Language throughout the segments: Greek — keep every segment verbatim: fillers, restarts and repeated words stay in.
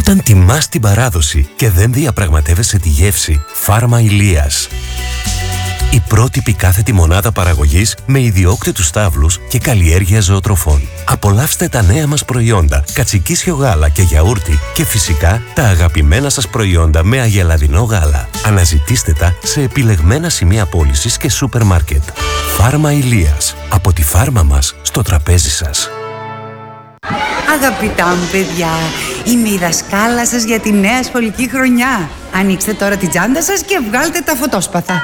Όταν τιμάς την παράδοση και δεν διαπραγματεύεσαι τη γεύση, Φάρμα Ηλίας. Η πρότυπη κάθετη μονάδα παραγωγής με ιδιόκτητους στάβλους και καλλιέργεια ζωοτροφών. Απολαύστε τα νέα μας προϊόντα, κατσικίσιο γάλα και γιαούρτι και φυσικά τα αγαπημένα σας προϊόντα με αγελαδινό γάλα. Αναζητήστε τα σε επιλεγμένα σημεία πώλησης και σούπερ μάρκετ. Φάρμα Ηλίας. Από τη φάρμα μας στο τραπέζι σας. Αγαπητά μου παιδιά, είμαι η δασκάλα σας για τη νέα σχολική χρονιά. Ανοίξτε τώρα την τσάντα σας και βγάλτε τα φωτόσπαθα.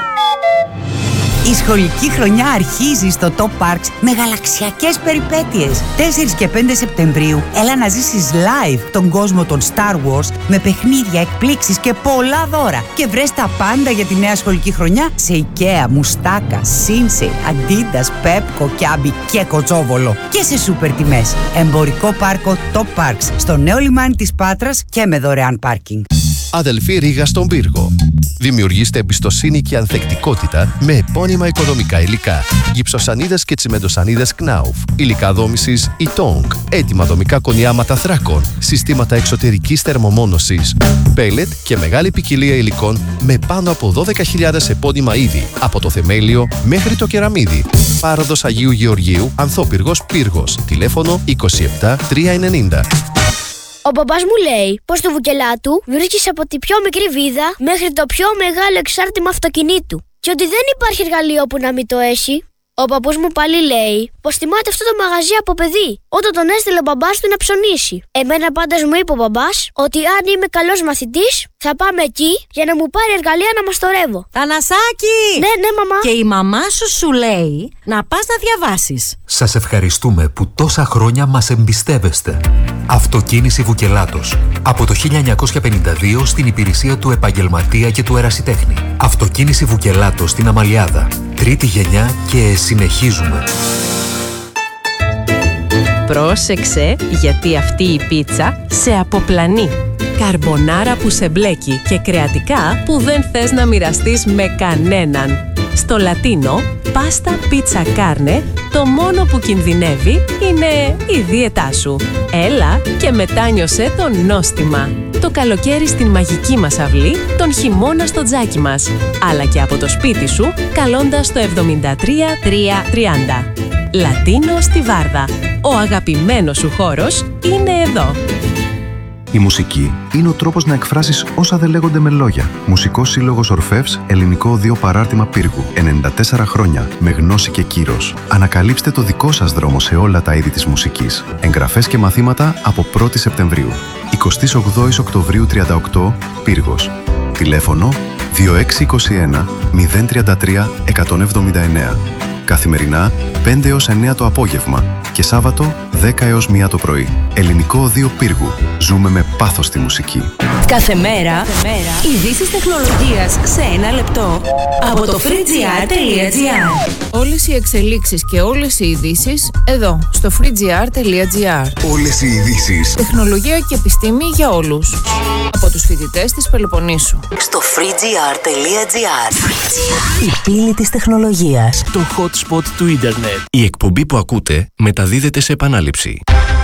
Η σχολική χρονιά αρχίζει στο Top Parks με γαλαξιακές περιπέτειες. τέσσερις και πέντε Σεπτεμβρίου έλα να ζήσεις live τον κόσμο των Star Wars με παιχνίδια, εκπλήξεις και πολλά δώρα. Και βρες τα πάντα για τη νέα σχολική χρονιά σε IKEA, Μουστάκα, Sinsei, Adidas, Pepco, Kiabi και Κοτσόβολο. Και σε σούπερ τιμές. Εμπορικό πάρκο Top Parks στο νέο λιμάνι της Πάτρας και με δωρεάν πάρκινγκ. Αδελφή Ρήγα στον Πύργο. Δημιουργήστε εμπιστοσύνη και ανθεκτικότητα με επώνυμα οικοδομικά υλικά. Γυψοσανίδες και τσιμεντοσανίδες Knauf. Υλικά δόμησης Itong. Έτοιμα δομικά κονιάματα θράκων. Συστήματα εξωτερικής θερμομόνωσης. Πέλετ και μεγάλη ποικιλία υλικών με πάνω από δώδεκα χιλιάδες επώνυμα είδη. Από το θεμέλιο μέχρι το κεραμίδι. Πάροδος Αγίου Γεωργίου, Ανθόπυργος Πύργος. Τηλέφωνο είκοσι επτά τριακόσια ενενήντα. Ο μπαμπάς μου λέει πως το βουκελά του βρίσκεις από τη πιο μικρή βίδα μέχρι το πιο μεγάλο εξάρτημα αυτοκινήτου και ότι δεν υπάρχει εργαλείο που να μην το έχει. Ο παππούς μου πάλι λέει πως θυμάται αυτό το μαγαζί από παιδί, όταν τον έστειλε ο μπαμπάς του να ψωνίσει. Εμένα πάντως μου είπε ο μπαμπάς ότι αν είμαι καλός μαθητής θα πάμε εκεί για να μου πάρει εργαλεία να μαστορεύω. Θανασάκη! Ναι, ναι, μαμά. Και η μαμά σου σου λέει να πας να διαβάσεις. Σας ευχαριστούμε που τόσα χρόνια μας εμπιστεύεστε. Αυτοκίνηση Βουκελάτος. Από το χίλια εννιακόσια πενήντα δύο στην υπηρεσία του επαγγελματία και του ερασιτέχνη. Αυτοκίνηση Βουκελάτος στην Αμαλιάδα. Τρίτη γενιά και συνεχίζουμε. Πρόσεξε, γιατί αυτή η πίτσα σε αποπλανεί. Καρμπονάρα που σε μπλέκει και κρεατικά που δεν θες να μοιραστείς με κανέναν. Στο λατίνο, πάστα πίτσα κάρνε, το μόνο που κινδυνεύει είναι η δίαιτά σου. Έλα και μετάνιωσέ το νόστιμα. Το καλοκαίρι στην μαγική μας αυλή, τον χειμώνα στο τζάκι μας. Αλλά και από το σπίτι σου, καλώντας το εβδομήντα τρία τριακόσια τριάντα. Λατίνο στη Βάρδα. Ο αγαπημένος σου χώρος είναι εδώ. Η μουσική είναι ο τρόπος να εκφράσεις όσα δεν λέγονται με λόγια. Μουσικός Σύλλογος Ορφεύς, Ελληνικό Οδείο Παράρτημα Πύργου. ενενήντα τέσσερα χρόνια με γνώση και κύρος. Ανακαλύψτε το δικό σας δρόμο σε όλα τα είδη της μουσικής. Εγγραφές και μαθήματα από πρώτη Σεπτεμβρίου. εικοστή ογδόη Οκτωβρίου τριάντα οκτώ, Πύργος. Τηλέφωνο δύο έξι είκοσι ένα μηδέν τριάντα τρία εκατόν εβδομήντα εννέα. Καθημερινά πέντε έως εννέα το απόγευμα και Σάββατο δέκα έως μία το πρωί. Ελληνικό Οδείο Πύργου. Ζούμε με πάθος τη μουσική. Κάθε μέρα, ειδήσεις τεχνολογίας σε ένα λεπτό από το freegr τελεία gr. Όλες οι εξελίξεις και όλες οι ειδήσεις εδώ, στο freegr τελεία gr. Όλες οι ειδήσεις. Τεχνολογία και επιστήμη για όλους. Από τους φοιτητές της Πελοποννήσου. Στο freegr τελεία gr. Η πύλη της τεχνολογίας. Το hot spot του ίντερνετ. Η εκπομπή που ακούτε μεταδίδεται σε επανάληψη.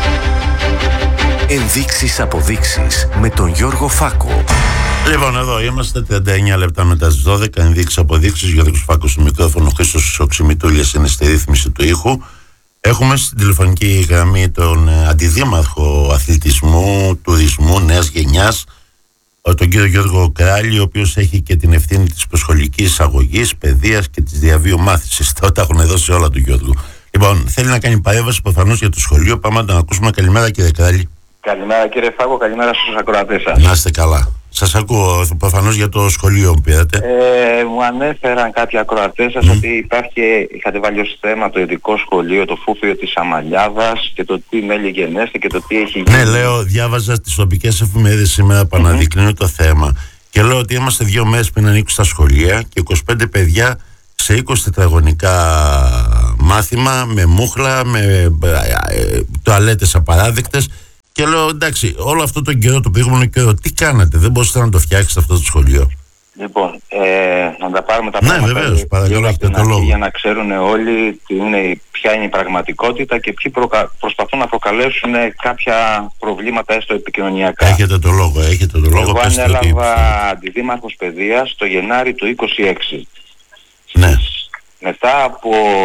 Ενδείξεις αποδείξεις με τον Γιώργο Φάκο. Λοιπόν, εδώ είμαστε τριάντα εννέα λεπτά μετά τις δώδεκα. Ενδείξεις αποδείξεις. Γιώργος Φάκος στο μικρόφωνο, Χρήστος Οξυμητούλιας είναι στη ρύθμιση του ήχου. Έχουμε στην τηλεφωνική γραμμή τον αντιδήμαρχο αθλητισμού, τουρισμού, νέας γενιάς, τον κύριο Γιώργο Κράλη, ο οποίος έχει και την ευθύνη της προσχολικής αγωγής, παιδείας και της διαβίου μάθησης. Τώρα τα έχουν δώσει όλα του Γιώργου. Λοιπόν, θέλει να κάνει παρέμβαση προφανώς για το σχολείο. Πάμε να τον ακούσουμε. Καλημέρα, κύριε Κράλη. Καλημέρα, κύριε Φάκο, καλημέρα στους ακροατές σας. Να είστε καλά. Σας ακούω προφανώς για το σχολείο που πήρατε. Ε, μου ανέφεραν κάποιοι ακροατές σας mm. ότι υπάρχει, είχατε βάλει ως θέμα το ειδικό σχολείο, το φούφιο της Αμαλιάδας και το τι μέλη γενέστε και το τι έχει γίνει. Ναι, λέω, διάβαζα τις τοπικές εφημερίδες σήμερα που αναδεικνύουν mm-hmm. το θέμα και λέω ότι είμαστε δύο μέρες πριν ανοίξουν στα σχολεία και είκοσι πέντε παιδιά σε είκοσι τετραγωνικά μάθημα με μούχλα, με ε, τουαλέτες απαράδεκτες. Και λέω, εντάξει, όλο αυτό τον καιρό, το προηγούμενο καιρό, τι κάνατε, δεν μπορούσατε να το φτιάξετε αυτό το σχολείο? Λοιπόν, ε, να τα πάρουμε τα ναι, πράγματα βεβαίως, παρακαλώ, έχετε το λόγο. για να ξέρουν όλοι τι είναι, ποια είναι η πραγματικότητα και ποιοι προκα... προσπαθούν να προκαλέσουν κάποια προβλήματα έστω επικοινωνιακά. Έχετε το λόγο, έχετε το λόγο. Εγώ ανέλαβα αντιδήμαρχος παιδείας το Γενάρη του είκοσι έξι. Ναι. Μετά από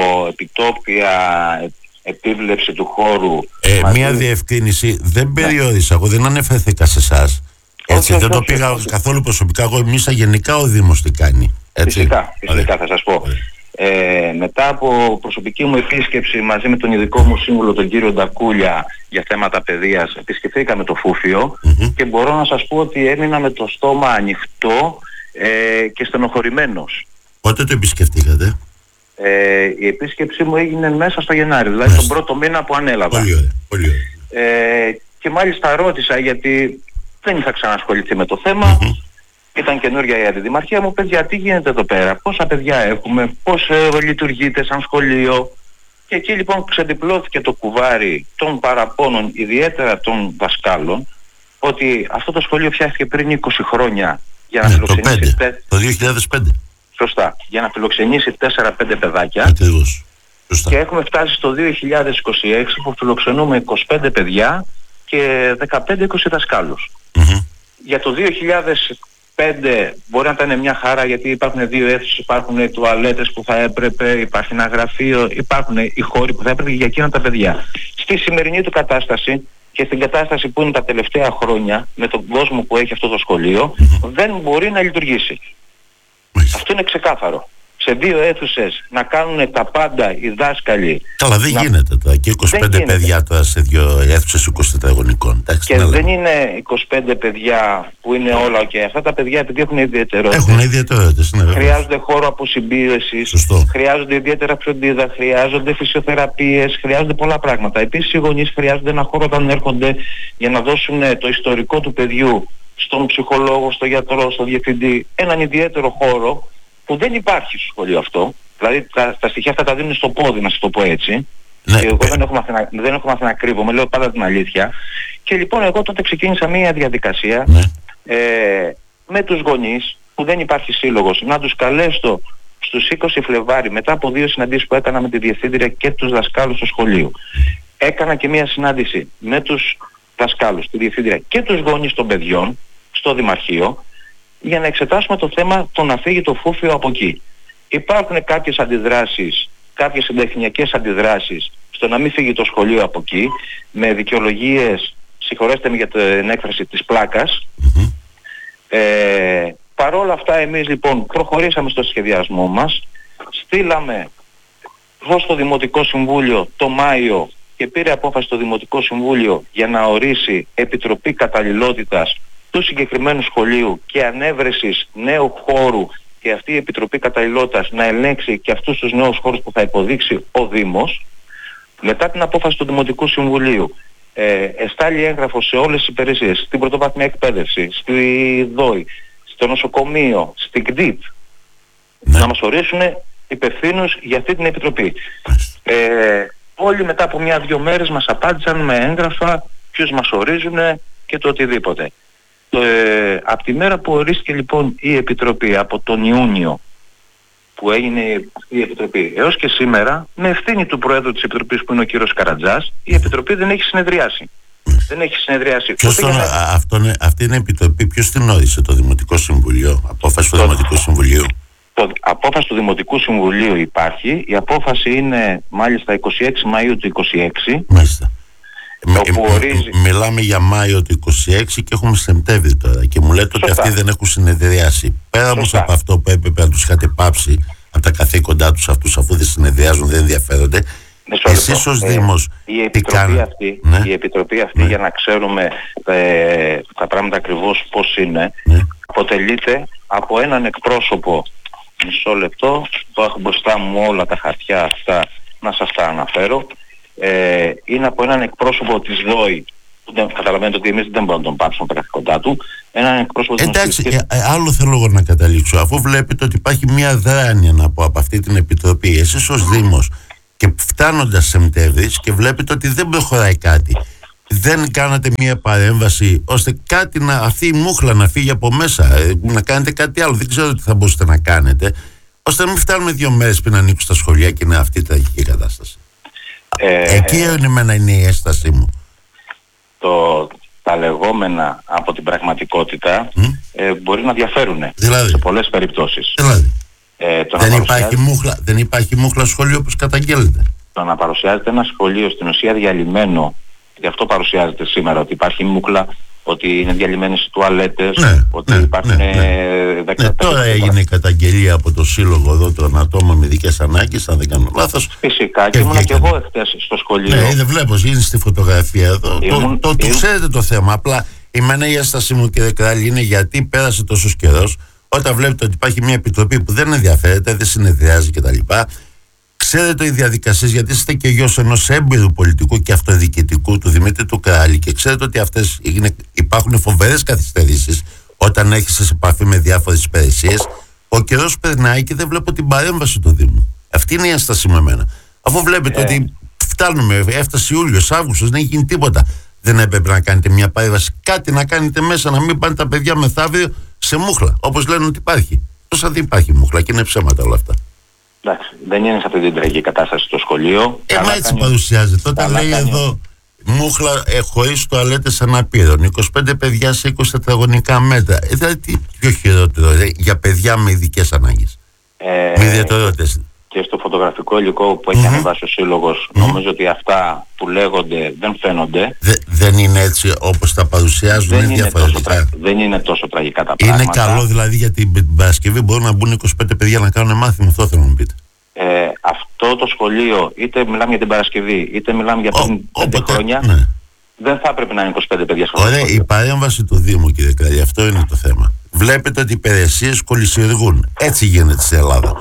επιτόπια επίβλεψη του χώρου... Ε, μαζί... Μία διευκρίνηση, δεν περιόρισα, ναι. Εγώ δεν ανεφερθήκα σε εσάς. Έτσι, όχι, δεν όχι, το πήγα όχι. καθόλου προσωπικά. Εγώ μίλησα γενικά ο Δήμος τι κάνει. Έτσι. Φυσικά, φυσικά θα σας πω. Ε, μετά από προσωπική μου επίσκεψη μαζί με τον ειδικό μου σύμβουλο τον κύριο Ντακούλια για θέματα παιδείας, επισκεφθήκαμε το Φούφιο mm-hmm. και μπορώ να σας πω ότι έμεινα με το στόμα ανοιχτό ε, και στενοχωρημένος. Πότε το επισκεφτήκατε? Ε, η επίσκεψή μου έγινε μέσα στο Γενάρη, δηλαδή μέσα. τον πρώτο μήνα που ανέλαβα. Πολύ ωραία, πολύ ωραία. Ε, και μάλιστα ρώτησα γιατί δεν είχα ξανασχοληθεί με το θέμα. Mm-hmm. Ήταν καινούργια η αντιδημαρχία μου. Παιδιά, τι γίνεται εδώ πέρα, πόσα παιδιά έχουμε, πώς ε, λειτουργείτε σαν σχολείο. Και εκεί λοιπόν ξεδιπλώθηκε το κουβάρι των παραπώνων, ιδιαίτερα των δασκάλων, ότι αυτό το σχολείο φτιάχτηκε πριν είκοσι χρόνια για να ναι, φιλοξενήσει... Το, πέντε, το δύο χιλιάδες πέντε. Σωστά. Για να φιλοξενήσει τέσσερα πέντε παιδάκια. Ακριβώς. Σωστά. Και έχουμε φτάσει στο δύο χιλιάδες είκοσι έξι που φιλοξενούμε είκοσι πέντε παιδιά και δεκαπέντε είκοσι δασκάλους. Mm-hmm. Για το δύο χιλιάδες πέντε μπορεί να ήταν μια χαρά γιατί υπάρχουν δύο αίθουσες, υπάρχουν τουαλέτες που θα έπρεπε, υπάρχει ένα γραφείο, υπάρχουν οι χώροι που θα έπρεπε για εκείνα τα παιδιά. Στη σημερινή του κατάσταση και στην κατάσταση που είναι τα τελευταία χρόνια με τον κόσμο που έχει αυτό το σχολείο mm-hmm. δεν μπορεί να λειτουργήσει. Mm-hmm. Αυτό είναι ξεκάθαρο. Σε δύο αίθουσες να κάνουν τα πάντα οι δάσκαλοι. Καλά, δεν να... γίνεται τώρα. Και είκοσι πέντε παιδιά τώρα σε δύο αίθουσες είκοσι τετραγωνικών. Εντάξει, και δεν είναι είκοσι πέντε παιδιά που είναι όλα ok. Αυτά τα παιδιά επειδή έχουν ιδιαιτερότητες. Έχουν ιδιαιτερότητες, ναι, χρειάζονται χώρο αποσυμπίεσης. Σωστό. Χρειάζονται ιδιαίτερα φροντίδα. Χρειάζονται φυσιοθεραπείες. Χρειάζονται πολλά πράγματα. Επίσης οι γονείς χρειάζονται ένα χώρο όταν έρχονται για να δώσουν το ιστορικό του παιδιού στον ψυχολόγο, στον γιατρό, στον διευθυντή. Έναν ιδιαίτερο χώρο που δεν υπάρχει στο σχολείο αυτό. Δηλαδή τα, τα στοιχεία αυτά τα δίνουν στο πόδι, να σας το πω έτσι. Ναι, και εγώ δεν έχω, μάθει να, δεν έχω μάθει να κρύβομαι, λέω πάντα την αλήθεια. Και λοιπόν εγώ τότε ξεκίνησα μια διαδικασία ναι. ε, με τους γονείς που δεν υπάρχει σύλλογος να τους καλέσω στους είκοσι Φλεβάρι μετά από δύο συναντήσεις που έκανα με τη διευθύντρια και τους δασκάλους του σχολείου. Έκανα και μια συνάντηση με τους δασκάλους, τη διευθύντρια και τους γονείς των παιδιών στο Δημαρχείο για να εξετάσουμε το θέμα το να φύγει το Φούφιο από εκεί. Υπάρχουν κάποιες αντιδράσεις, κάποιες συντεχνιακές αντιδράσεις στο να μην φύγει το σχολείο από εκεί, με δικαιολογίες, συγχωρέστε με για την έκφραση της πλάκας. Mm-hmm. Ε, παρόλα αυτά εμείς λοιπόν προχωρήσαμε στο σχεδιασμό μας, στείλαμε προς το Δημοτικό Συμβούλιο το Μάιο και πήρε απόφαση το Δημοτικό Συμβούλιο για να ορίσει επιτροπή καταλληλότητας του συγκεκριμένου σχολείου και ανέβρεσης νέου χώρου και αυτή η Επιτροπή Καταλληλότητας να ελέγξει και αυτούς τους νέους χώρους που θα υποδείξει ο Δήμος. Μετά την απόφαση του Δημοτικού Συμβουλίου ε, εστάλει έγγραφο σε όλες τις υπηρεσίες, στην πρωτοβάθμια εκπαίδευση, στη ΔΟΗ, στο νοσοκομείο, στην ΚΔΙΤ, ναι. να μας ορίσουν υπευθύνους για αυτή την Επιτροπή. Ε, όλοι μετά από μια-δυο μέρες μας απάντησαν με έγγραφα ποιους μας ορίζουν και το οτιδήποτε. Ε, από τη μέρα που ορίστηκε λοιπόν η Επιτροπή από τον Ιούνιο που έγινε η Επιτροπή έως και σήμερα, με ευθύνη του Προέδρου της Επιτροπής που είναι ο κύριος Καρατζάς, η Επιτροπή δεν έχει συνεδριάσει. Δεν έχει συνεδριάσει. Ποιος τον, να... αυτό είναι, αυτή είναι η Επιτροπή, ποιος την όρισε, το Δημοτικό Συμβουλίο, απόφαση του το... Δημοτικού Συμβουλίου? Το απόφαση του Δημοτικού Συμβουλίου υπάρχει, η απόφαση είναι μάλιστα είκοσι έξι Μαΐου του είκοσι έξι. Μάλιστα. Με, ορίζει... Μιλάμε για Μάιο του είκοσι έξι και έχουμε Σεπτέμβρη τώρα και μου λέτε ότι αυτοί δεν έχουν συνεδριάσει. Πέρα όμως από αυτό που έπρεπε να τους είχατε πάψει από τα καθήκοντά τους αυτούς, αφού δεν συνεδριάζουν, δεν ενδιαφέρονται, εσείς ως Δήμος η Επιτροπή αυτή, ναι. η Επιτροπή αυτή ναι. για να ξέρουμε ε, τα πράγματα ακριβώς πώς είναι, ναι. αποτελείται από έναν εκπρόσωπο, μισό λεπτό, το έχω μπροστά μου όλα τα χαρτιά αυτά να σας τα αναφέρω. Ε, είναι από έναν εκπρόσωπο της ΔΟΗ που δεν καταλαβαίνετε ότι εμείς δεν μπορούμε να τον πάψουμε τα καθηκοντά του. Έναν εκπρόσωπο Εντάξει, της... ε, ε, άλλο θέλω εγώ να καταλήξω. Αφού βλέπετε ότι υπάρχει μια δράνεια να πω από αυτή την Επιτροπή, εσείς ως Δήμος, και φτάνοντας Σεπτέμβρης και βλέπετε ότι δεν προχωράει κάτι, δεν κάνατε μια παρέμβαση ώστε κάτι να, αυτή η μούχλα να φύγει από μέσα, ε, να κάνετε κάτι άλλο? Δεν ξέρω τι θα μπορούσατε να κάνετε, ώστε να μην φτάνουμε δύο μέρες πριν ανοίξουν τα σχολεία και είναι αυτή η τραγική κατάσταση. Ε, Εκεί είναι, εμένα είναι η έστασή μου. Το, τα λεγόμενα από την πραγματικότητα mm? ε, μπορεί να διαφέρουν δηλαδή, σε πολλές περιπτώσεις. Δηλαδή, ε, το δεν, υπάρχει μούχλα, δεν υπάρχει μούχλα σχολείο όπως καταγγέλλεται. Το να παρουσιάζεται ένα σχολείο στην ουσία διαλυμένο, γι' αυτό παρουσιάζεται σήμερα, ότι υπάρχει μούχλα, ότι είναι διαλυμένες οι τουαλέτες, ναι, ότι ναι, υπάρχουν... Ναι, ναι. δέκα, ναι, τώρα έγινε η καταγγελία από το σύλλογο εδώ των ατόμων με ειδικές ανάγκες, αν δεν κάνω λάθος. Φυσικά, και ήμουν και εγώ εχθές στο σχολείο. Ναι, δεν βλέπω, είναι στη φωτογραφία εδώ. Ήμουν, το, το, το, το ξέρετε το θέμα, απλά εμένα η έσταση μου, κύριε Κράλη, είναι γιατί πέρασε τόσος καιρός, όταν βλέπετε ότι υπάρχει μια επιτροπή που δεν ενδιαφέρεται, δεν συνεδριάζει κτλ. Ξέρετε οι διαδικασίες, γιατί είστε και γιος ενός έμπειρου πολιτικού και αυτοδιοικητικού του Δημήτρη του Κράλη, και ξέρετε ότι αυτές είναι, υπάρχουν φοβερές καθυστερήσεις όταν έχεις σε επαφή με διάφορες υπηρεσίες. Ο καιρός περνάει και δεν βλέπω την παρέμβαση του Δήμου. Αυτή είναι η ένσταση με εμένα. Αφού βλέπετε ε. ότι φτάνουμε, έφτασε Ιούλιος, Αύγουστος, δεν έχει γίνει τίποτα. Δεν έπρεπε να κάνετε μια παρέμβαση, κάτι να κάνετε μέσα, να μην πάνε τα παιδιά μεθαύριο σε μούχλα, όπως λένε ότι υπάρχει? Τόσα δεν υπάρχει μούχλα και είναι ψέματα όλα αυτά. Εντάξει, δεν είναι σε αυτή την τραγική κατάσταση στο σχολείο. Ε, μα έτσι κάνει... παρουσιάζεται. Όταν λέει κάνει... εδώ μούχλα ε, χωρίς τουαλέτες αναπήρων, είκοσι πέντε παιδιά σε είκοσι τετραγωνικά μέτρα. Ε, δηλαδή τι πιο χειρότερο ε, για παιδιά με ειδικές ανάγκες. Ε, με ιδιαιτερότητες. Και στο φωτογραφικό υλικό που έχει mm-hmm. ανεβάσει ο Σύλλογος, mm-hmm. νομίζω ότι αυτά που λέγονται δεν φαίνονται. Δε, δεν είναι έτσι όπως τα παρουσιάζουν, δεν είναι διαφορετικά. Τρα... Δεν είναι τόσο τραγικά τα πράγματα. Είναι καλό δηλαδή για την Παρασκευή μπορούν να μπουν είκοσι πέντε παιδιά να κάνουν μάθημα, αυτό θέλω να μου πείτε. Ε, αυτό το σχολείο, είτε μιλάμε για την Παρασκευή, είτε μιλάμε για πριν πέντε χρόνια, ναι. δεν θα πρέπει να είναι είκοσι πέντε παιδιά στο σχολείο. Ωραία, η παρέμβαση του Δήμου, κύριε Κράλη, αυτό είναι το θέμα. Βλέπετε ότι οι υπηρεσίες κολυσιεργούν. Έτσι γίνεται στην Ελλάδα.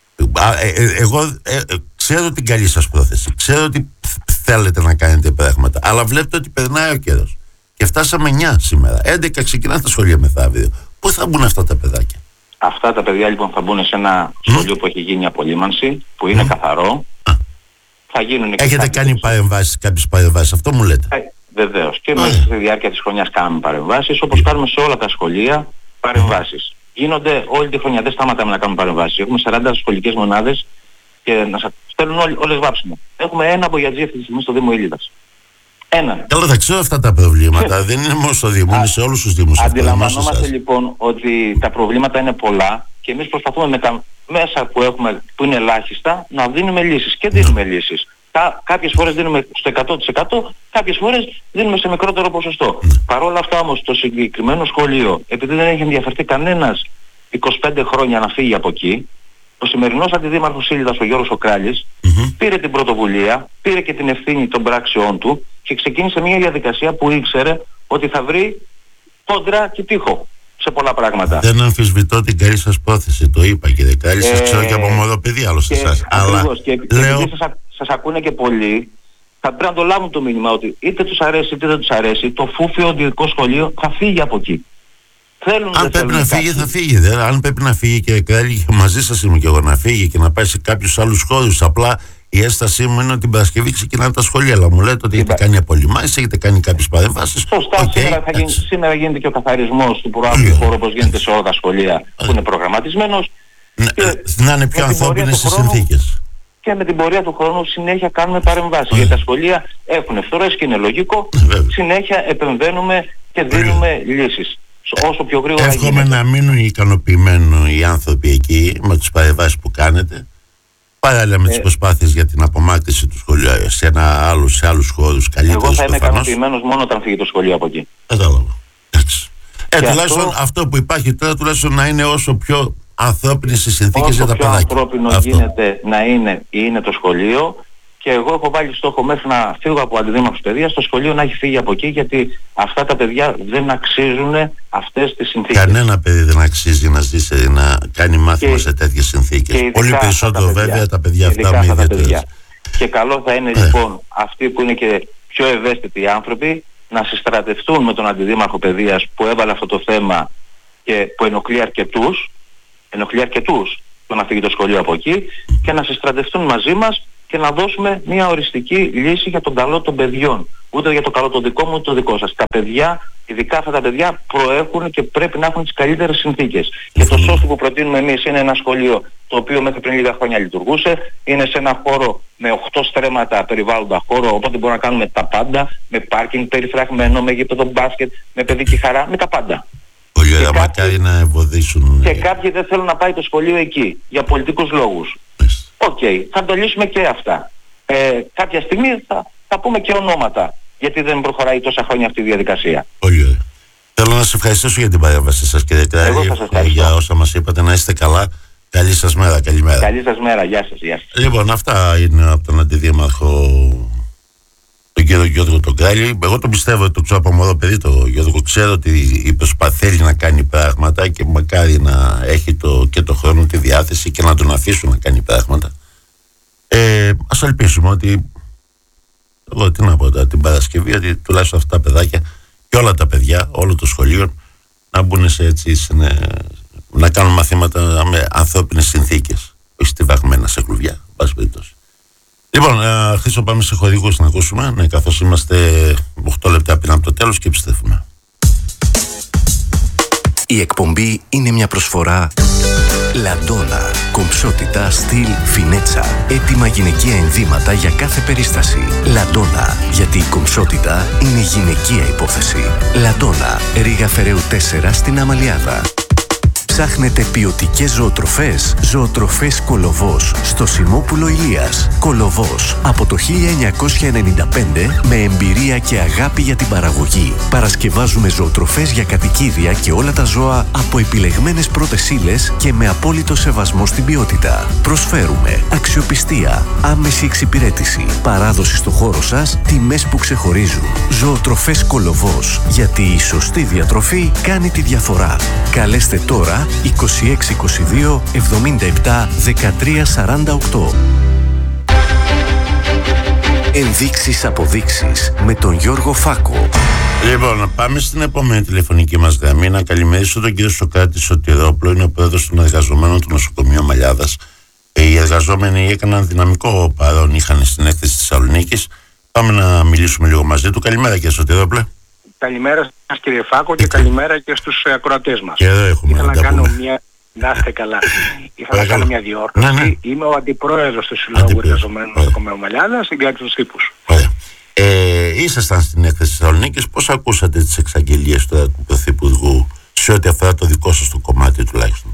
Ε, ε, εγώ ε, ε, ξέρω την καλή σας πρόθεση, ξέρω ότι θέλετε να κάνετε πράγματα, αλλά βλέπετε ότι περνάει ο καιρός και φτάσαμε εννιά σήμερα, έντεκα ξεκινά τα σχολεία μεθαύριο. Πού θα μπουν αυτά τα παιδάκια? Αυτά τα παιδιά λοιπόν θα μπουν σε ένα mm. σχολείο που έχει γίνει απολύμανση, που είναι mm. καθαρό. Mm. Θα γίνουν και έχετε κάνει παρεμβάσεις, κάποιες παρεμβάσεις, αυτό μου λέτε? Ε, βεβαίως, και mm. μέσα στη διάρκεια της χρονιάς κάνουμε παρεμβάσεις, όπως mm. κάνουμε σε όλα τα σχολεία παρεμβάσεις. Γίνονται όλη τη χρονιά, δεν σταματάμε να κάνουμε παρεμβάσεις. Έχουμε σαράντα σχολικές μονάδες και να σας στέλνουν όλοι, όλες βάψιμο. Έχουμε ένα μπογιατζή αυτή τη στιγμή στο Δήμο Ήλιδας. Ένα. Καλά, δεν ξέρω αυτά τα προβλήματα. Δεν είναι μόνο στο Δήμο, είναι σε όλους τους Δήμους. Αντιλαμβανόμαστε λοιπόν ότι τα προβλήματα είναι πολλά και εμείς προσπαθούμε με τα μέσα που έχουμε, που είναι ελάχιστα, να δίνουμε λύσεις. Και δίνουμε ναι. λύσεις. Κά, κάποιες φορές δίνουμε στο εκατό τοις εκατό, κάποιες φορές δίνουμε σε μικρότερο ποσοστό. Ναι. Παρ' όλα αυτά όμως το συγκεκριμένο σχολείο, επειδή δεν έχει ενδιαφερθεί κανένας είκοσι πέντε χρόνια να φύγει από εκεί, ο σημερινός αντιδήμαρχος Ήλιδας, ο Γιώργος ο Κράλης, mm-hmm. πήρε την πρωτοβουλία, πήρε και την ευθύνη των πράξεών του και ξεκίνησε μια διαδικασία που ήξερε ότι θα βρει κόντρα και τείχο σε πολλά πράγματα. Δεν αμφισβητώ την καλή σας πρόθεση, το είπα κύριε Κράλη, σας ε, ξέρω και από μωρό παιδί άλλωστε εσάς. Αλλά και, λέω... και σας, σας ακούνε και πολλοί, θα πρέπει να το λάβουν το μήνυμα ότι είτε τους αρέσει είτε δεν τους αρέσει, το φούφιο οδηγικό σχολείο θα φύγει από εκεί. Θέλουν, αν πρέπει να φύγει θα φύγει. Δε. Αν πρέπει να φύγει και Κράλη, μαζί σας είμαι και εγώ, να φύγει και να πάει σε κάποιους άλλους χώρους. Απλά η έστασή μου είναι ότι την Παρασκευή ξεκινάνε τα σχολεία. Αλλά μου λέτε ότι έχετε κάνει απολυμάσεις, έχετε κάνει κάποιες παρεμβάσεις. Σωστά, okay, σήμερα, θα γίνει, σήμερα γίνεται και ο καθαρισμός του προάβλου χώρου όπως γίνεται σε όλα τα σχολεία που είναι προγραμματισμένος. Να, να είναι πιο ανθρώπινες οι συνθήκες. Και με την πορεία του χρόνου συνέχεια κάνουμε παρεμβάσεις. Γιατί τα σχολεία έχουν ευθορές και είναι λογικό. Συνέχεια επεμβαίνουμε και δίνουμε λύσεις. Όσο πιο γρήγορα εύχομαι γίνεται. Να μείνουν ικανοποιημένοι οι άνθρωποι εκεί με τις παρεμβάσεις που κάνετε, παράλληλα με ε, τις προσπάθειες για την απομάκρυνση του σχολείου σε, ένα άλλο, σε άλλους χώρους καλύτερους. Εγώ θα είμαι ικανοποιημένος μόνο όταν φύγει το σχολείο από εκεί. Κατάλαβα. Ε, τουλάχιστον αυτό... αυτό που υπάρχει τώρα τουλάχιστον να είναι όσο πιο ανθρώπινες οι συνθήκες για τα παιδάκια. Όσο πιο ανθρώπινο αυτό. Γίνεται να είναι, είναι το σχολείο. Και εγώ έχω βάλει στόχο μέχρι να φύγω από αντιδήμαρχος παιδείας στο σχολείο να έχει φύγει από εκεί, γιατί αυτά τα παιδιά δεν αξίζουν αυτές τις συνθήκες. Κανένα παιδί δεν αξίζει να ζήσει, να κάνει μάθημα και, σε τέτοιες συνθήκες. Πολύ περισσότερο βέβαια τα παιδιά αυτά με ιδιαίτερες. Και καλό θα είναι ε. λοιπόν αυτοί που είναι και πιο ευαίσθητοι άνθρωποι να συστρατευτούν με τον αντιδήμαρχο παιδείας που έβαλε αυτό το θέμα και που ενοχλεί αρκετούς, ενοχλεί αρκετούς το να φύγει το σχολείο από εκεί, και να συστρατευτούν μαζί μας και να δώσουμε μια οριστική λύση για τον καλό των παιδιών. Ούτε για το καλό το δικό μου, ούτε το δικό σας. Τα παιδιά, ειδικά αυτά τα παιδιά, προέχουν και πρέπει να έχουν τις καλύτερες συνθήκες. Και το σώστη που προτείνουμε εμείς είναι ένα σχολείο το οποίο μέχρι πριν λίγα χρόνια λειτουργούσε. Είναι σε ένα χώρο με οκτώ στρέμματα περιβάλλοντα χώρο, οπότε μπορούμε να κάνουμε τα πάντα, με πάρκινγκ περιφραγμένο, με γήπεδο μπάσκετ, με παιδική χαρά, με τα πάντα. Πολύ ωραία, μακάρι να ευωδήσουν. Και κάποιοι δεν θέλουν να πάει το σχολείο εκεί, για πολιτικούς λόγους. Οκ, okay, θα το λύσουμε και αυτά. Ε, κάποια στιγμή θα, θα πούμε και ονόματα, γιατί δεν προχωράει τόσα χρόνια αυτή η διαδικασία. Πολύ ωραία. Θέλω να σας ευχαριστήσω για την παρέμβαση σας, κύριε Κράλη, για όσα μας είπατε. Να είστε καλά. Καλή σας μέρα, καλημέρα. Καλή σας μέρα, γεια σας, γεια σας. Λοιπόν, αυτά είναι από τον αντιδήμαρχο, τον κύριο Γιώργο τον Κράλη. Εγώ τον πιστεύω, το ξέρω από μωρό παιδί, το Γιώργο, ξέρω ότι προσπαθεί να κάνει πράγματα και μακάρι να έχει το, και το χρόνο, τη διάθεση και να τον αφήσουν να κάνει πράγματα. Ε, ας ελπίσουμε ότι, εγώ τι να πω τώρα, την Παρασκευή, ότι τουλάχιστον αυτά τα παιδάκια και όλα τα παιδιά, όλο το σχολείο, να μπουν σε έτσι, σε, να κάνουν μαθήματα με ανθρώπινες συνθήκες, όχι στιβαγμένα σε κλουβιά, πάση περιπτώσει. Λοιπόν, ε, Χρήστο, πάμε σε χορηγούς να ακούσουμε, ναι, καθώς είμαστε οκτώ λεπτά πριν από το τέλος και επιστρέφουμε. Η εκπομπή είναι μια προσφορά Λαντόνα. Κομψότητα, στυλ, φινέτσα. Έτοιμα γυναικεία ενδύματα για κάθε περίσταση. Λαντόνα. Γιατί η κομψότητα είναι γυναικεία υπόθεση. Λαντόνα. Ρίγα Φεραίου τέσσερα στην Αμαλιάδα. Ψάχνετε ποιοτικές ζωοτροφές? Ζωοτροφές Κολοβός στο Σιμόπουλο Ηλίας. Κολοβός από το χίλια εννιακόσια ενενήντα πέντε με εμπειρία και αγάπη για την παραγωγή. Παρασκευάζουμε ζωοτροφές για κατοικίδια και όλα τα ζώα από επιλεγμένες πρώτες ύλες και με απόλυτο σεβασμό στην ποιότητα. Προσφέρουμε αξιοπιστία, άμεση εξυπηρέτηση, παράδοση στο χώρο σας, τιμές που ξεχωρίζουν. Ζωοτροφές Κολοβός. Γιατί η σωστή διατροφή κάνει τη διαφορά. Καλέστε τώρα είκοσι έξι είκοσι δύο εβδομήντα επτά δεκατρία σαράντα οκτώ. Ενδείξεις αποδείξεις με τον Γιώργο Φάκο. Λοιπόν, πάμε στην επόμενη τηλεφωνική μας γραμμή. Να καλημερίσω τον κύριο Σοκράτη Σωτηρόπουλο, είναι ο πρόεδρος των εργαζομένων του νοσοκομείου Αμαλιάδας. Οι εργαζόμενοι έκαναν δυναμικό παρόν, είχαν στην έκθεση της Θεσσαλονίκης. Πάμε να μιλήσουμε λίγο μαζί του. Καλημέρα, κύριε Σωτηρόπουλε. Καλημέρα σας, κύριε Φάκο, και καλημέρα και στους ακροατές μας. Και εδώ έχουμε. Ήθελα να κάνω μια... Να είστε καλά. Ήθελα να κάνω μια διόρθωση. Ναι, ναι. Είμαι ο αντιπρόεδρος του Συλλόγου Εργαζομένων Νοσοκομείου Αμαλιάδας, συγκράτης τύπους. Ωραία. Ε, ήσασταν στην έκθεση της Θεσσαλονίκης. Πώς ακούσατε τις εξαγγελίες τώρα του Πρωθυπουργού σε ό,τι αφορά το δικό σας το κομμάτι τουλάχιστον?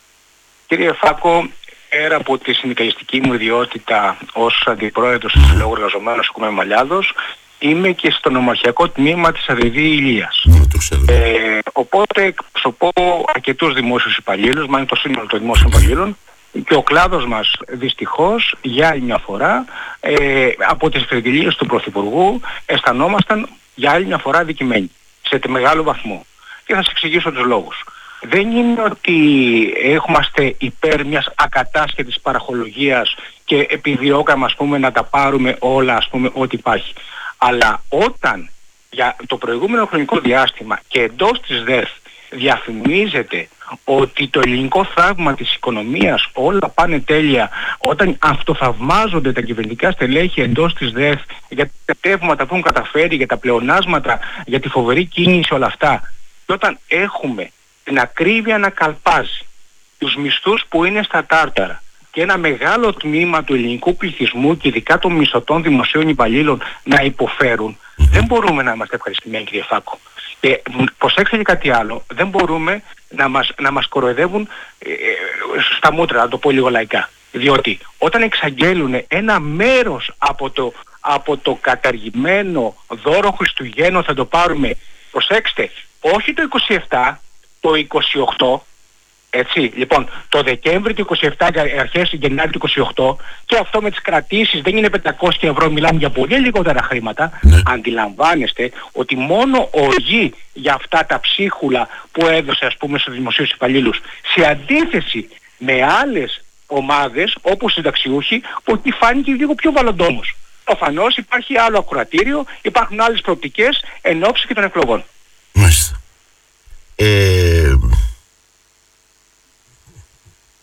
Κύριε Φάκο, πέρα από τη συνδικαλιστική μου ιδιότητα ως αντιπρόεδρος του Συλλόγου Εργαζομένων Νοσοκομείου Αμαλιάδος, είμαι και στο νομαρχιακό τμήμα της ΑΔΕΔΗ Ηλίας. Mm, ε, οπότε εκπροσωπώ αρκετούς δημόσιους υπαλλήλους, μάλλον το σύνολο των δημόσιων υπαλλήλων, και ο κλάδος μας δυστυχώς για άλλη μια φορά ε, από τις εξαγγελίες του Πρωθυπουργού αισθανόμασταν για άλλη μια φορά αδικημένοι σε μεγάλο βαθμό. Και θα σας εξηγήσω τους λόγους. Δεν είναι ότι είμαστε υπέρ μιας ακατάσχετης παραχολογίας και επιδιώκαμε, ας πούμε, να τα πάρουμε όλα, ας πούμε, ό,τι υπάρχει. Αλλά όταν για το προηγούμενο χρονικό διάστημα και εντός της ΔΕΘ διαφημίζεται ότι το ελληνικό θαύμα της οικονομίας όλα πάνε τέλεια, όταν αυτοθαυμάζονται τα κυβερνητικά στελέχη εντός της ΔΕΘ για τα επιτεύγματα που έχουν καταφέρει, για τα πλεονάσματα, για τη φοβερή κίνηση, όλα αυτά, και όταν έχουμε την ακρίβεια να καλπάζει, τους μισθούς που είναι στα τάρταρα και ένα μεγάλο τμήμα του ελληνικού πληθυσμού και ειδικά των μισθωτών δημοσίων υπαλλήλων να υποφέρουν, mm-hmm. δεν μπορούμε να είμαστε ευχαριστημένοι, κύριε Φάκο. Και προσέξτε και κάτι άλλο, δεν μπορούμε να μας, να μας κοροϊδεύουν ε, στα μούτρα, να το πω λίγο λαϊκά. Διότι όταν εξαγγέλουν ένα μέρος από το, από το καταργημένο δώρο Χριστουγέννων θα το πάρουμε, προσέξτε, όχι το είκοσι επτά, το είκοσι οκτώ, έτσι, λοιπόν, το Δεκέμβρη του είκοσι επτά, αρχές Γενάρη του είκοσι οκτώ, και αυτό με τις κρατήσεις δεν είναι πεντακόσια ευρώ, μιλάμε για πολύ λιγότερα χρήματα. Ναι. Αντιλαμβάνεστε ότι μόνο ο ΓΙ για αυτά τα ψίχουλα που έδωσε, ας πούμε, στους δημοσίους υπαλλήλους, σε αντίθεση με άλλες ομάδες όπως συνταξιούχοι, που εκεί φάνηκε λίγο πιο βαλοντόμος. Προφανώς υπάρχει άλλο ακροατήριο, υπάρχουν άλλες προοπτικές εν ώψη και των εκλογών. Μάλιστα. Ε...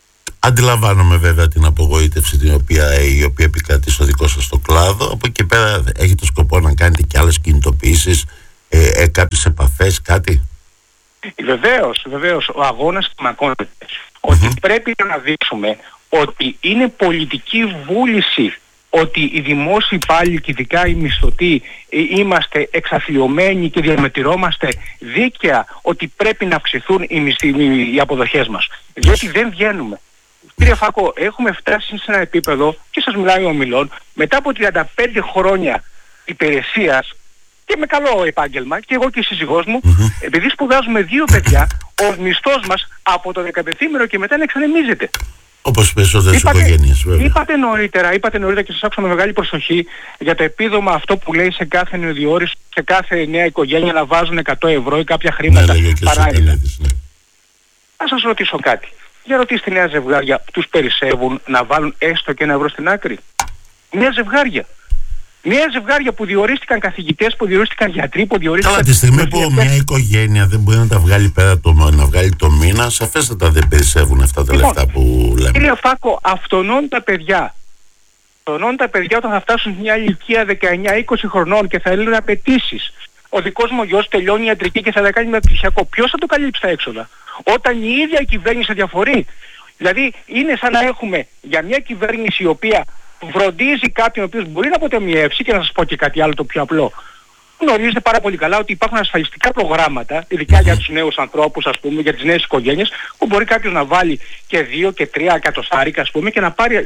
Αντιλαμβάνομαι βέβαια την απογοήτευση την οποία, η οποία επικρατεί στο δικό σας το κλάδο. Από εκεί πέρα έχετε σκοπό να κάνετε και άλλες κινητοποιήσεις, ε, ε, κάποιες επαφές, κάτι? Βεβαίως, βεβαίως. Ο αγώνας κλιμακώνεται. Ότι mm-hmm. πρέπει να δείξουμε ότι είναι πολιτική βούληση ότι οι δημόσιοι υπάλληλοι και ειδικά οι μισθωτοί είμαστε εξαθλιωμένοι και διαμετειρώμαστε δίκαια ότι πρέπει να αυξηθούν οι, μισθοί, οι αποδοχές μας. Διότι δεν βγαίνουμε. Κύριε Φάκο, έχουμε φτάσει σε ένα επίπεδο, και σας μιλάει ο Μιλών, μετά από τριάντα πέντε χρόνια υπηρεσίας και με καλό επάγγελμα, και εγώ και η σύζυγός μου, mm-hmm. επειδή σπουδάζουμε δύο παιδιά, ο μισθός μας από το δεκαπενθήμερο και μετά εξανεμίζεται. Όπως περισσότερες οικογένειες, βέβαια. Είπατε νωρίτερα, είπατε νωρίτερα και σας άκουσα με μεγάλη προσοχή για το επίδομα αυτό που λέει σε κάθε νεοδιόριστο, σε κάθε νέα οικογένεια να βάζουν εκατό ευρώ ή κάποια χρήματα ναι, παράλληλα. Ναι. Να σας ρωτήσω κάτι. Για ρωτήστε νέα ζευγάρια, τους περισσεύουν να βάλουν έστω και ένα ευρώ στην άκρη? Νέα ζευγάρια. Νέα ζευγάρια που διορίστηκαν καθηγητές, που διορίστηκαν γιατροί, που διορίστηκαν... Καλά, τη στιγμή που μια οικογένεια δεν μπορεί να τα βγάλει πέρα το, να βγάλει το μήνα, σαφέστατα δεν περισσεύουν αυτά τα λοιπόν, λεφτά που λέμε. Κύριε Φάκο, αυτονών τα παιδιά, αυτονών τα παιδιά όταν θα φτάσουν μια ηλικία δεκαεννιά είκοσι χρονών και θα έλυνουν απαιτήσεις, ο δικός μου γιος τελειώνει ιατρική και θα τα κάνει μεταπτυχιακό, ποιος θα το καλύψει τα έξοδα? Όταν η ίδια η κυβέρνηση διαφορεί. Δηλαδή είναι σαν να έχουμε για μια κυβέρνηση η οποία βροντίζει κάποιον ο οποίος μπορεί να αποτεμιεύσει, και να σας πω και κάτι άλλο το πιο απλό. Γνωρίζετε πάρα πολύ καλά ότι υπάρχουν ασφαλιστικά προγράμματα, ειδικά για τους νέους ανθρώπους, ας πούμε, για τις νέες οικογένειες, που μπορεί κάποιος να βάλει και δύο και τρία εκατοστάρικα, ας πούμε, και να πάρει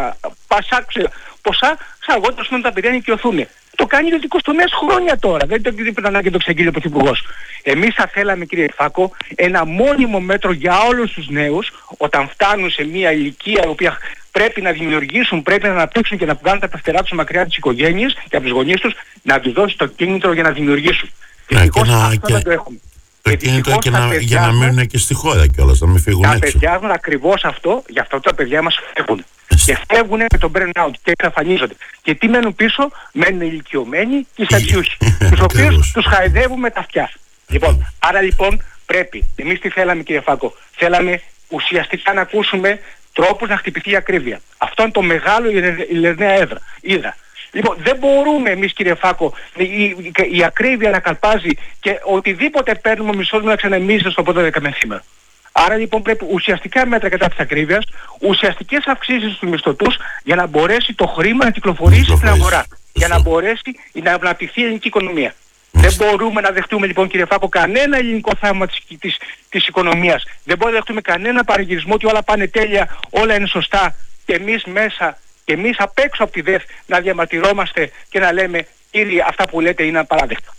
πασά ποσά, σαν εγώ τόσο να τα παιδιά νοικιωθούν. Το κάνει ιδιωτικός τομέας χρόνια τώρα. Δεν το είπε να και το εξαγγείλει ο Πρωθυπουργός. Εμείς θα θέλαμε, κύριε Φάκο, ένα μόνιμο μέτρο για όλους τους νέους, όταν φτάνουν σε μια ηλικία η οποία πρέπει να δημιουργήσουν, πρέπει να αναπτύξουν και να βγάλουν τα πεφτερά τους μακριά από τις οικογένειες και από τους γονείς τους, να τους δώσει το κίνητρο για να δημιουργήσουν. Ναι, και να, αυτό και... δεν το έχουμε. Το κίνητρο και να, για να μείνουν και στη χώρα κιόλας, να μην φύγουν τα έξω. Τα παιδιά έχουν ακριβώς αυτό, γι' αυτό τα παιδιά μας φεύγουν. Και φεύγουν με το burnout και εξαφανίζονται. Και τι μένουν πίσω? Μένουν ηλικιωμένοι και στατιούχοι, τους οποίους τους χαϊδεύουμε τα αυτιά. Λοιπόν, άρα λοιπόν πρέπει, εμείς τι θέλαμε, κύριε Φάκο? Θέλαμε ουσιαστικά να ακούσουμε τρόπους να χτυπηθεί η ακρίβεια. Αυτό είναι το μεγάλο η Λερναία έδρα. Είδα. Λοιπόν, δεν μπορούμε εμείς, κύριε Φάκο, η, η, η ακρίβεια να καλπάζει και οτιδήποτε παίρνουμε ο μισθός να ξανεμίζεται στο πρώτο δεκαμεθήμερο. Άρα λοιπόν πρέπει ουσιαστικά μέτρα κατά της ακρίβειας, ουσιαστικές αυξήσεις στους μισθωτούς για να μπορέσει το χρήμα να κυκλοφορήσει στην αγορά. Για να μπορέσει να αναπτυχθεί η ελληνική οικονομία. Δεν μπορούμε να δεχτούμε λοιπόν, κύριε Φάκο, κανένα ελληνικό θαύμα της, της, της οικονομίας. Δεν μπορούμε να δεχτούμε κανένα παραγυρισμό ότι όλα πάνε τέλεια, όλα είναι σωστά και εμείς μέσα, και εμείς απ' έξω από τη ΔΕΘ να διαμαρτυρόμαστε και να λέμε, κύριε, αυτά που λέτε είναι απαράδεκτα.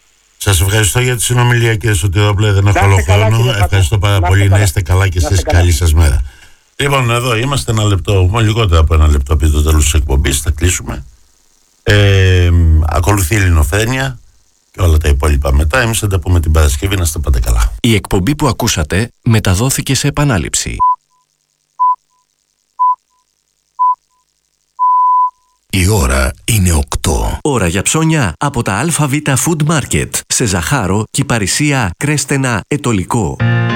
Σας ευχαριστώ για τη συνομιλία, κύριε Σωτηρόπουλε, δεν έχω άλλο χρόνο. Ευχαριστώ πάρα πολύ, να είστε καλά και εσείς, καλή σας μέρα. Λοιπόν, εδώ είμαστε ένα λεπτό, λιγότερο από ένα λεπτό πριν το τέλος της εκπομπής, θα κλείσουμε. Ε, ακολουθεί η Ελληνοφρένεια και όλα τα υπόλοιπα μετά. Εμείς θα τα πούμε την Παρασκευή, να είστε πάντα καλά. Η εκπομπή που ακούσατε μεταδόθηκε σε επανάληψη. Η ώρα είναι οκτώ. Ώρα για ψώνια από τα ΑΒ Food Market σε Ζαχάρο, Κυπαρισία, Κρέστενα, Ετωλικό.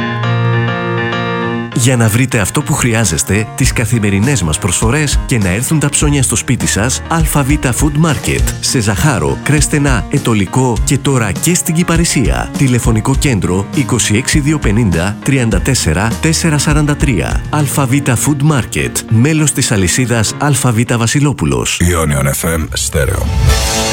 Για να βρείτε αυτό που χρειάζεστε, τις καθημερινές μας προσφορές και να έρθουν τα ψώνια στο σπίτι σας, ΑΒ Food Market σε Ζαχάρο, Κρέστενα, Ετωλικό και τώρα και στην Κυπαρισία. Τηλεφωνικό κέντρο είκοσι έξι διακόσια πενήντα τριάντα τέσσερα τετρακόσια σαράντα τρία. ΑΒ Food Market, μέλος της αλυσίδας ΑΒ Βασιλόπουλος. Ionion εφ εμ Stereo.